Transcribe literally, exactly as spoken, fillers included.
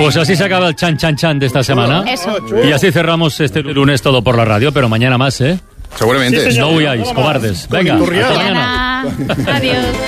Pues así se acaba el chan chan chan de esta semana. Eso. Y así cerramos este lunes todo por la radio, pero mañana más, ¿eh? Seguramente. No huyáis, cobardes. Venga, hasta mañana. Adiós.